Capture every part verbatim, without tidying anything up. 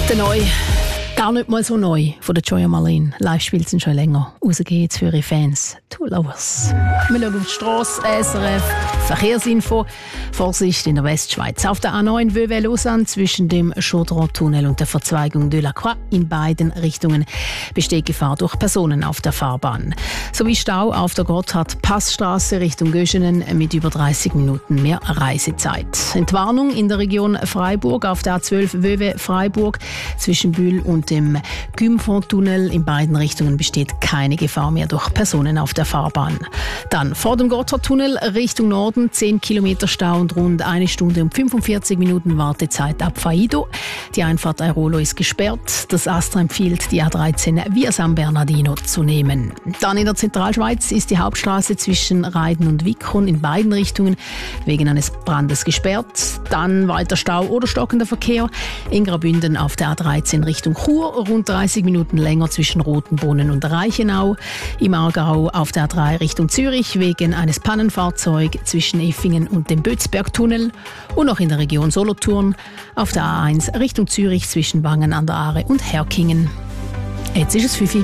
Der Neu, gar nicht mal so neu, von der Joya Marlene. Live spielt sie schon länger. Raus geht's für ihre Fans. Two Lovers. Wir schauen auf die Strasse, S R F, Verkehrsinfo. Vorsicht in der Westschweiz. Auf der A neun Vevey-Lausanne zwischen dem Chaudron-Tunnel und der Verzweigung de la Croix in beiden Richtungen besteht Gefahr durch Personen auf der Fahrbahn. Sowie Stau auf der Gotthard-Passstraße Richtung Göschenen mit über dreißig Minuten mehr Reisezeit. Entwarnung in der Region Freiburg auf der A zwölf Vevey-Freiburg zwischen Bühl und dem Gümfont-Tunnel. In beiden Richtungen besteht keine Gefahr mehr durch Personen auf der Fahrbahn. Dann vor dem Gotthard-Tunnel Richtung Norden zehn Kilometer Stau und rund eine Stunde und fünfundvierzig Minuten Wartezeit ab Faido. Die Einfahrt Airolo ist gesperrt. Das Astra empfiehlt, die A dreizehn via San Bernardino zu nehmen. Dann in der Zentralschweiz ist die Hauptstraße zwischen Reiden und Wickron in beiden Richtungen wegen eines Brandes gesperrt. Dann weiter Stau oder stockender Verkehr. In Graubünden auf der A dreizehn Richtung Chur rund dreißig Minuten länger zwischen Rotenbohnen und Reichenau. Im Aargau auf der A drei Richtung Zürich wegen eines Pannenfahrzeugs zwischen Effingen und dem Bötzbergtunnel. Und noch in der Region Solothurn auf der A eins Richtung Zürich zwischen Wangen an der Aare und Herkingen. Jetzt ist es Fifi.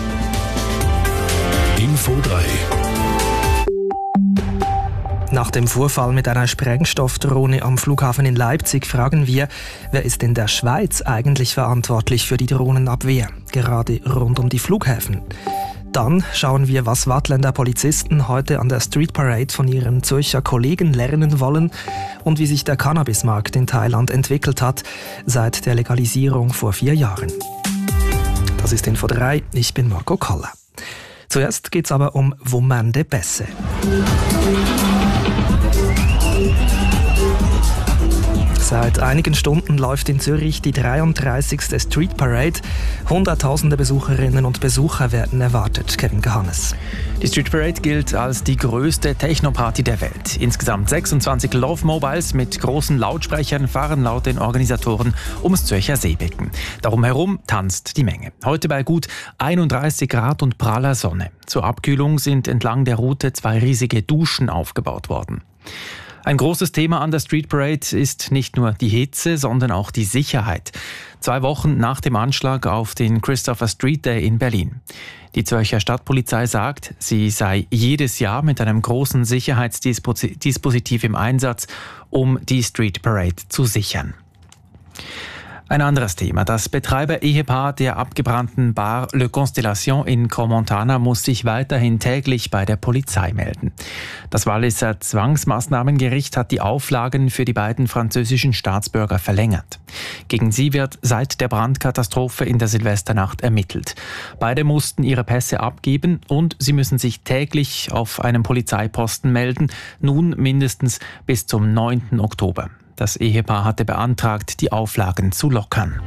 Info drei. Nach dem Vorfall mit einer Sprengstoffdrohne am Flughafen in Leipzig fragen wir, wer ist in der Schweiz eigentlich verantwortlich für die Drohnenabwehr, gerade rund um die Flughäfen? Dann schauen wir, was Waadtländer Polizisten heute an der Street Parade von ihren Zürcher Kollegen lernen wollen und wie sich der Cannabismarkt in Thailand entwickelt hat seit der Legalisierung vor vier Jahren. Das ist Info drei, ich bin Marco Koller. Zuerst geht's aber um Womande Besse. Seit einigen Stunden läuft in Zürich die dreiunddreißigste Street Parade. Hunderttausende Besucherinnen und Besucher werden erwartet. Kevin Gehannes. Die Street Parade gilt als die größte Techno-Party der Welt. Insgesamt sechsundzwanzig Love Mobiles mit großen Lautsprechern fahren laut den Organisatoren ums Zürcher Seebecken. Darum herum tanzt die Menge. Heute bei gut einunddreißig Grad und praller Sonne. Zur Abkühlung sind entlang der Route zwei riesige Duschen aufgebaut worden. Ein großes Thema an der Street Parade ist nicht nur die Hitze, sondern auch die Sicherheit. Zwei Wochen nach dem Anschlag auf den Christopher Street Day in Berlin. Die Zürcher Stadtpolizei sagt, sie sei jedes Jahr mit einem großen Sicherheitsdispositiv im Einsatz, um die Street Parade zu sichern. Ein anderes Thema. Das Betreiber-Ehepaar der abgebrannten Bar Le Constellation in Crans-Montana muss sich weiterhin täglich bei der Polizei melden. Das Walliser Zwangsmaßnahmengericht hat die Auflagen für die beiden französischen Staatsbürger verlängert. Gegen sie wird seit der Brandkatastrophe in der Silvesternacht ermittelt. Beide mussten ihre Pässe abgeben und sie müssen sich täglich auf einem Polizeiposten melden, nun mindestens bis zum neunten Oktober. Das Ehepaar hatte beantragt, die Auflagen zu lockern.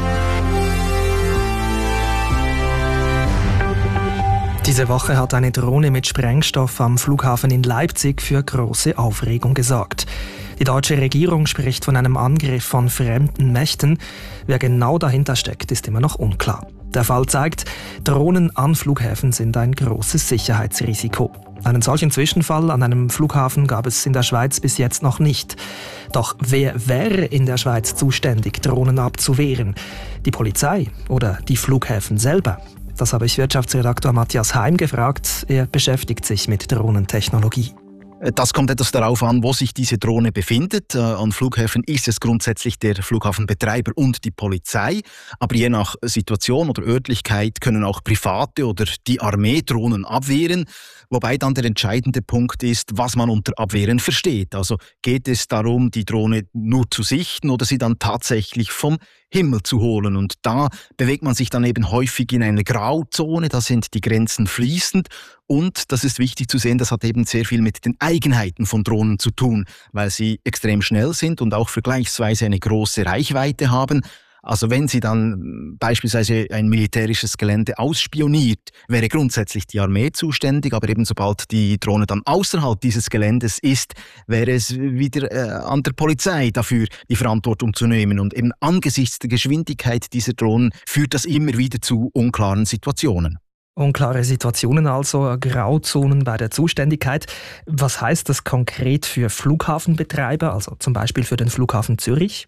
Diese Woche hat eine Drohne mit Sprengstoff am Flughafen in Leipzig für große Aufregung gesorgt. Die deutsche Regierung spricht von einem Angriff von fremden Mächten. Wer genau dahinter steckt, ist immer noch unklar. Der Fall zeigt, Drohnen an Flughäfen sind ein großes Sicherheitsrisiko. Einen solchen Zwischenfall an einem Flughafen gab es in der Schweiz bis jetzt noch nicht. Doch wer wäre in der Schweiz zuständig, Drohnen abzuwehren? Die Polizei oder die Flughäfen selber? Das habe ich Wirtschaftsredaktor Matthias Heim gefragt. Er beschäftigt sich mit Drohnentechnologie. Das kommt etwas darauf an, wo sich diese Drohne befindet. An Flughäfen ist es grundsätzlich der Flughafenbetreiber und die Polizei. Aber je nach Situation oder Örtlichkeit können auch Private oder die Armee Drohnen abwehren. Wobei dann der entscheidende Punkt ist, was man unter Abwehren versteht. Also geht es darum, die Drohne nur zu sichten oder sie dann tatsächlich vom Himmel zu holen. Und da bewegt man sich dann eben häufig in eine Grauzone, da sind die Grenzen fließend. Und, das ist wichtig zu sehen, das hat eben sehr viel mit den Eigenheiten von Drohnen zu tun, weil sie extrem schnell sind und auch vergleichsweise eine große Reichweite haben. Also wenn sie dann beispielsweise ein militärisches Gelände ausspioniert, wäre grundsätzlich die Armee zuständig, aber eben sobald die Drohne dann außerhalb dieses Geländes ist, wäre es wieder äh, an der Polizei dafür, die Verantwortung zu nehmen. Und eben angesichts der Geschwindigkeit dieser Drohnen führt das immer wieder zu unklaren Situationen. Unklare Situationen also, Grauzonen bei der Zuständigkeit. Was heißt das konkret für Flughafenbetreiber, also zum Beispiel für den Flughafen Zürich?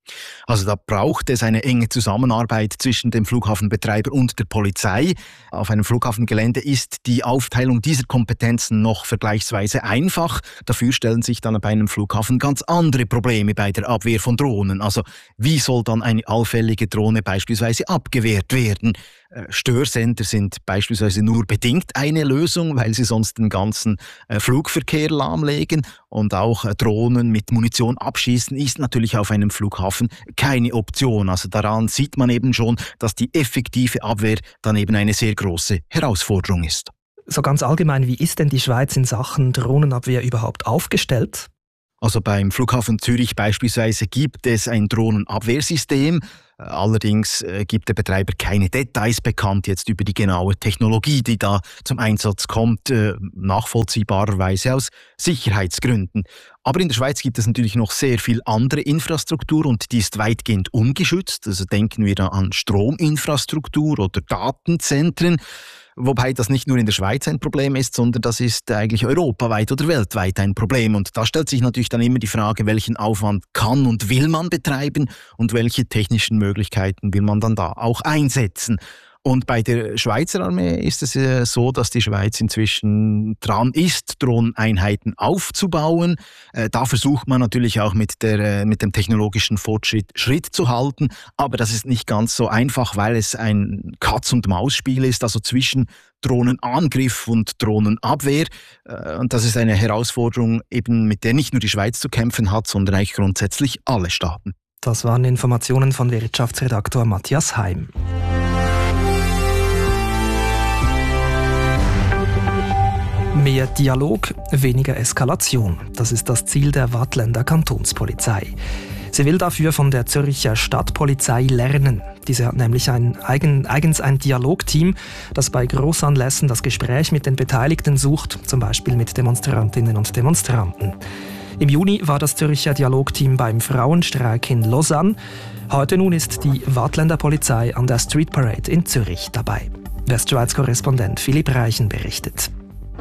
Also da braucht es eine enge Zusammenarbeit zwischen dem Flughafenbetreiber und der Polizei. Auf einem Flughafengelände ist die Aufteilung dieser Kompetenzen noch vergleichsweise einfach. Dafür stellen sich dann bei einem Flughafen ganz andere Probleme bei der Abwehr von Drohnen. Also wie soll dann eine allfällige Drohne beispielsweise abgewehrt werden? Störsender sind beispielsweise nur bedingt eine Lösung, weil sie sonst den ganzen Flugverkehr lahmlegen. Und auch Drohnen mit Munition abschießen ist natürlich auf einem Flughafen keine Option. Also daran sieht man eben schon, dass die effektive Abwehr dann eben eine sehr große Herausforderung ist. So ganz allgemein, wie ist denn die Schweiz in Sachen Drohnenabwehr überhaupt aufgestellt? Also beim Flughafen Zürich beispielsweise gibt es ein Drohnenabwehrsystem. Allerdings gibt der Betreiber keine Details bekannt jetzt über die genaue Technologie, die da zum Einsatz kommt, nachvollziehbarerweise aus Sicherheitsgründen. Aber in der Schweiz gibt es natürlich noch sehr viel andere Infrastruktur und die ist weitgehend ungeschützt. Also denken wir da an Strominfrastruktur oder Datenzentren. Wobei das nicht nur in der Schweiz ein Problem ist, sondern das ist eigentlich europaweit oder weltweit ein Problem. Und da stellt sich natürlich dann immer die Frage, welchen Aufwand kann und will man betreiben und welche technischen Möglichkeiten will man dann da auch einsetzen. Und bei der Schweizer Armee ist es äh, so, dass die Schweiz inzwischen dran ist, Drohneneinheiten aufzubauen. Äh, da versucht man natürlich auch mit, der, äh, mit dem technologischen Fortschritt Schritt zu halten. Aber das ist nicht ganz so einfach, weil es ein Katz-und-Maus-Spiel ist, also zwischen Drohnenangriff und Drohnenabwehr. Äh, und das ist eine Herausforderung, eben mit der nicht nur die Schweiz zu kämpfen hat, sondern eigentlich grundsätzlich alle Staaten. Das waren Informationen von Wirtschaftsredaktor Matthias Heim. Mehr Dialog, weniger Eskalation. Das ist das Ziel der Waadtländer Kantonspolizei. Sie will dafür von der Zürcher Stadtpolizei lernen. Diese hat nämlich ein eigen, eigens ein Dialogteam, das bei Grossanlässen das Gespräch mit den Beteiligten sucht, zum Beispiel mit Demonstrantinnen und Demonstranten. Im Juni war das Zürcher Dialogteam beim Frauenstreik in Lausanne. Heute nun ist die Waadtländer Polizei an der Street Parade in Zürich dabei. Westschweiz-Korrespondent Philipp Reichen berichtet.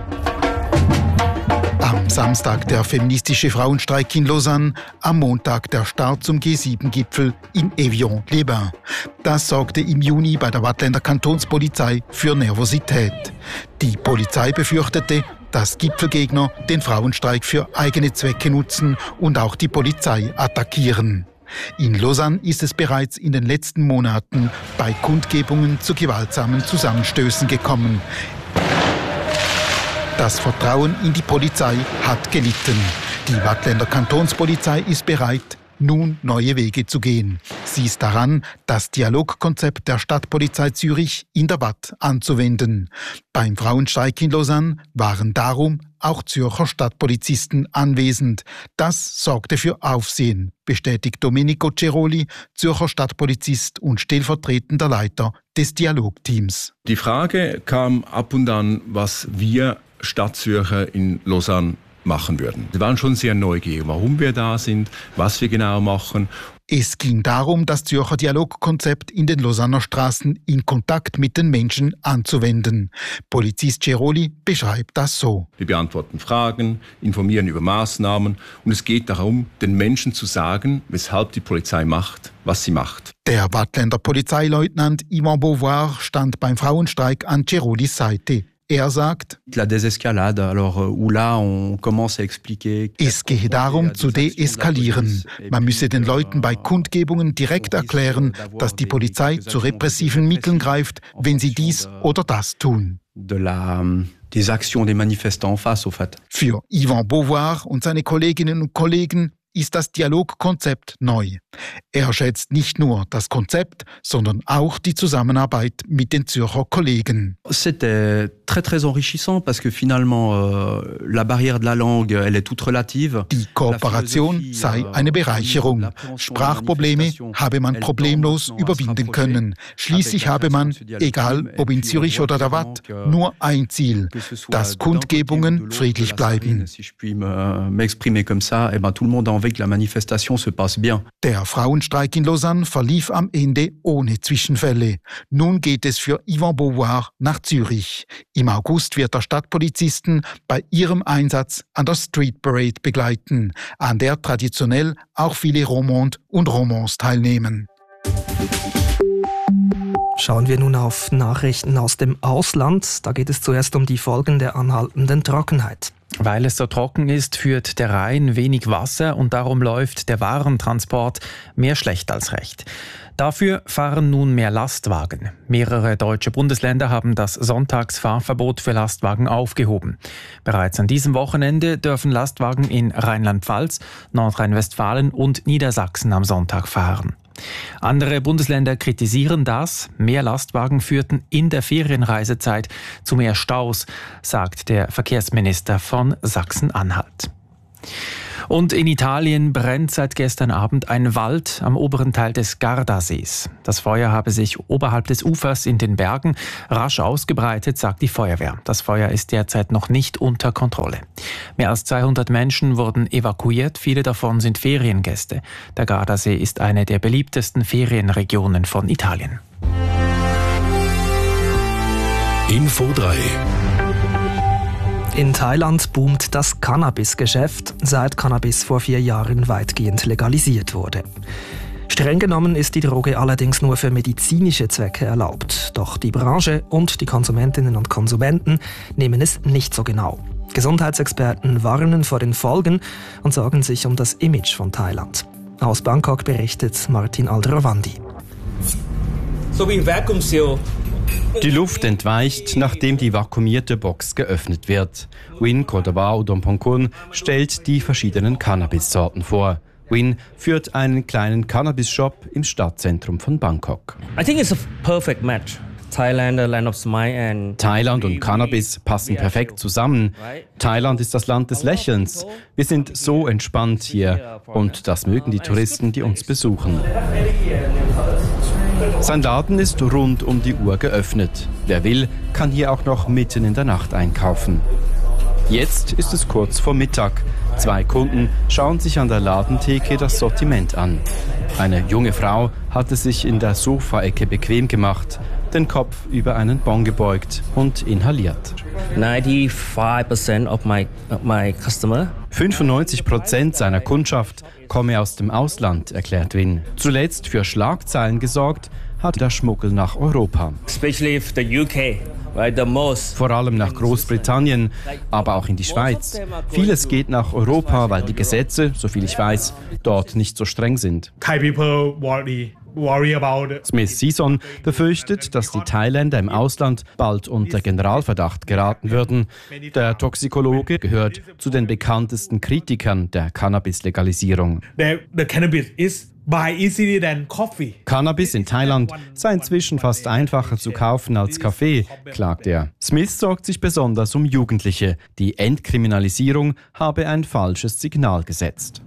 Am Samstag der feministische Frauenstreik in Lausanne, am Montag der Start zum G sieben Gipfel in Evian-les-Bains. Das sorgte im Juni bei der Waadtländer Kantonspolizei für Nervosität. Die Polizei befürchtete, dass Gipfelgegner den Frauenstreik für eigene Zwecke nutzen und auch die Polizei attackieren. In Lausanne ist es bereits in den letzten Monaten bei Kundgebungen zu gewaltsamen Zusammenstößen gekommen. Das Vertrauen in die Polizei hat gelitten. Die Waadtländer Kantonspolizei ist bereit, nun neue Wege zu gehen. Sie ist daran, das Dialogkonzept der Stadtpolizei Zürich in der Waadt anzuwenden. Beim Frauenstreik in Lausanne waren darum auch Zürcher Stadtpolizisten anwesend. Das sorgte für Aufsehen, bestätigt Domenico Ceroli, Zürcher Stadtpolizist und stellvertretender Leiter des Dialogteams. Die Frage kam ab und an, was wir Stadtzürcher in Lausanne machen würden. Sie waren schon sehr neugierig, warum wir da sind, was wir genau machen. Es ging darum, das Zürcher Dialogkonzept in den Lausanner Straßen in Kontakt mit den Menschen anzuwenden. Polizist Ceroli beschreibt das so. Wir beantworten Fragen, informieren über Maßnahmen und es geht darum, den Menschen zu sagen, weshalb die Polizei macht, was sie macht. Der Waadtländer Polizeileutnant Yvan Beauvoir stand beim Frauenstreik an Cerolis Seite. Er sagt, es gehe darum, zu deeskalieren. Man müsse den Leuten bei Kundgebungen direkt erklären, dass die Polizei zu repressiven Mitteln greift, wenn sie dies oder das tun. Für Yvan Beauvoir und seine Kolleginnen und Kollegen ist das Dialogkonzept neu. Er schätzt nicht nur das Konzept, sondern auch die Zusammenarbeit mit den Zürcher Kollegen. C'était très très enrichissant parce que finalement euh, la barrière de la langue, elle est toute relative. Die Kooperation sei eine Bereicherung. Sprachprobleme habe man problemlos überwinden können. Schließlich habe man, egal ob in Zürich oder der Waadt, nur ein Ziel, dass Kundgebungen friedlich bleiben. Si je puis m'exprimer comme ça, eh ben tout le monde a envie voudrait que la manifestation se passe bien. Der Frauenstreik in Lausanne verlief am Ende ohne Zwischenfälle. Nun geht es für Yvan Beauvoir nach Zürich. Im August wird er Stadtpolizisten bei ihrem Einsatz an der Street Parade begleiten, an der traditionell auch viele Romande und Romans teilnehmen. Schauen wir nun auf Nachrichten aus dem Ausland. Da geht es zuerst um die Folgen der anhaltenden Trockenheit. Weil es so trocken ist, führt der Rhein wenig Wasser und darum läuft der Warentransport mehr schlecht als recht. Dafür fahren nun mehr Lastwagen. Mehrere deutsche Bundesländer haben das Sonntagsfahrverbot für Lastwagen aufgehoben. Bereits an diesem Wochenende dürfen Lastwagen in Rheinland-Pfalz, Nordrhein-Westfalen und Niedersachsen am Sonntag fahren. Andere Bundesländer kritisieren das. Mehr Lastwagen führten in der Ferienreisezeit zu mehr Staus, sagt der Verkehrsminister von Sachsen-Anhalt. Und in Italien brennt seit gestern Abend ein Wald am oberen Teil des Gardasees. Das Feuer habe sich oberhalb des Ufers in den Bergen rasch ausgebreitet, sagt die Feuerwehr. Das Feuer ist derzeit noch nicht unter Kontrolle. Mehr als zweihundert Menschen wurden evakuiert, viele davon sind Feriengäste. Der Gardasee ist eine der beliebtesten Ferienregionen von Italien. Info drei. In Thailand boomt das Cannabis-Geschäft, seit Cannabis vor vier Jahren weitgehend legalisiert wurde. Streng genommen ist die Droge allerdings nur für medizinische Zwecke erlaubt. Doch die Branche und die Konsumentinnen und Konsumenten nehmen es nicht so genau. Gesundheitsexperten warnen vor den Folgen und sorgen sich um das Image von Thailand. Aus Bangkok berichtet Martin Aldrovandi. So we vacuum seal. Die Luft entweicht, nachdem die vakuumierte Box geöffnet wird. Win Kodawao Dompongkun stellt die verschiedenen Cannabis-Sorten vor. Win führt einen kleinen Cannabis-Shop im Stadtzentrum von Bangkok. I think it's a perfect match. Thailand, the land of smile and Thailand und Cannabis passen perfekt zusammen. Thailand ist das Land des Lächelns. Wir sind so entspannt hier und das mögen die Touristen, die uns besuchen. Sein Laden ist rund um die Uhr geöffnet. Wer will, kann hier auch noch mitten in der Nacht einkaufen. Jetzt ist es kurz vor Mittag. Zwei Kunden schauen sich an der Ladentheke das Sortiment an. Eine junge Frau hatte sich in der Sofaecke bequem gemacht, den Kopf über einen Bon gebeugt und inhaliert. ninety-five percent of my, of my customer. fünfundneunzig Prozent seiner Kundschaft komme aus dem Ausland, erklärt Win. Zuletzt für Schlagzeilen gesorgt hat der Schmuggel nach Europa. Especially if the U K. Vor allem nach Großbritannien, aber auch in die Schweiz. Vieles geht nach Europa, weil die Gesetze, soviel ich weiß, dort nicht so streng sind. Smith Season befürchtet, dass die Thailänder im Ausland bald unter Generalverdacht geraten würden. Der Toxikologe gehört zu den bekanntesten Kritikern der Cannabis-Legalisierung. Cannabis in Thailand sei inzwischen fast einfacher zu kaufen als Kaffee, klagt er. Smith sorgt sich besonders um Jugendliche. Die Entkriminalisierung habe ein falsches Signal gesetzt.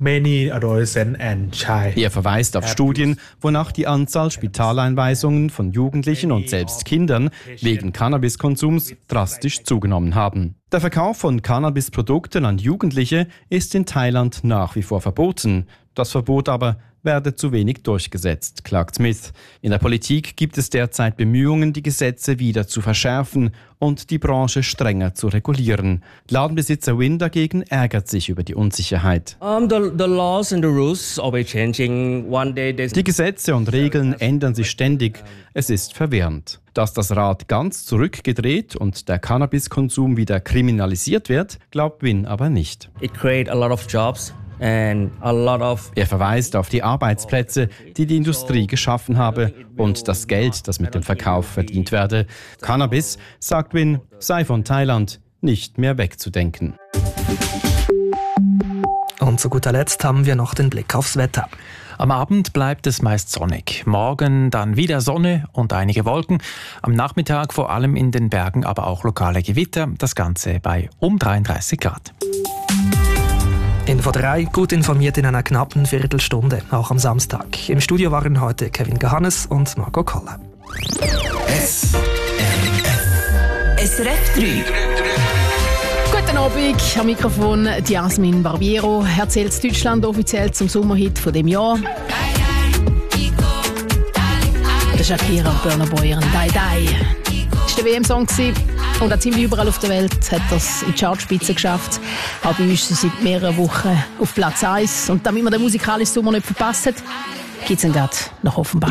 Er verweist auf Studien, wonach die Anzahl Spitaleinweisungen von Jugendlichen und selbst Kindern wegen Cannabiskonsums drastisch zugenommen haben. Der Verkauf von Cannabisprodukten an Jugendliche ist in Thailand nach wie vor verboten. Das Verbot aber werde zu wenig durchgesetzt, klagt Smith. In der Politik gibt es derzeit Bemühungen, die Gesetze wieder zu verschärfen und die Branche strenger zu regulieren. Ladenbesitzer Win dagegen ärgert sich über die Unsicherheit. Um, the, the laws and the rules always changing. One day die Gesetze und Regeln ändern sich ständig. Es ist verwirrend. Dass das Rad ganz zurückgedreht und der Cannabiskonsum wieder kriminalisiert wird, glaubt Win aber nicht. It create a lot of jobs. And a lot of er verweist auf die Arbeitsplätze, die die Industrie geschaffen habe und das Geld, das mit dem Verkauf verdient werde. Cannabis, sagt Win, sei von Thailand nicht mehr wegzudenken. Und zu guter Letzt haben wir noch den Blick aufs Wetter. Am Abend bleibt es meist sonnig. Morgen dann wieder Sonne und einige Wolken. Am Nachmittag vor allem in den Bergen, aber auch lokale Gewitter. Das Ganze bei um dreiunddreißig Grad. Info drei, gut informiert in einer knappen Viertelstunde, auch am Samstag. Im Studio waren heute Kevin Gahannes und Marco Koller. S R F. S R F drei. Guten Guten Abend, am Mikrofon Jasmin Barbiero erzählt Deutschland offiziell zum Sommerhit von dem Jahr. Der Shakira Burna Boy und Die Die. Das war der W M-Song und auch ziemlich überall auf der Welt hat er es in die Chartspitze geschafft. Auch bei uns seit mehreren Wochen auf Platz eins. Und damit man den musikalischen Sommer nicht verpasst hat, gibt es ihn gerade nach Offenbach.